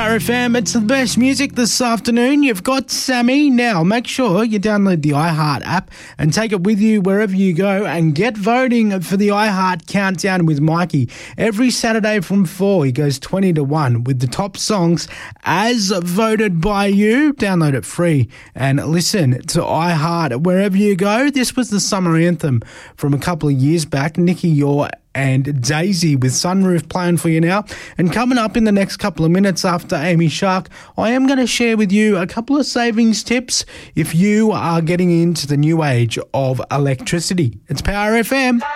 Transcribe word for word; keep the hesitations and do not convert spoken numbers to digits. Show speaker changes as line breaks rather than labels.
Power F M. It's the best music this afternoon. You've got Sammy. Now, make sure you download the iHeart app and take it with you wherever you go and get voting for the iHeart Countdown with Mikey. Every Saturday from four, he goes twenty to one with the top songs as voted by you. Download it free and listen to iHeart wherever you go. This was the summer anthem from a couple of years back. Nicky Yor and Daisy with Sunroof playing for you now. And coming up in the next couple of minutes after Amy Shark, I am going to share with you a couple of savings tips if you are getting into the new age of electricity. It's Power F M.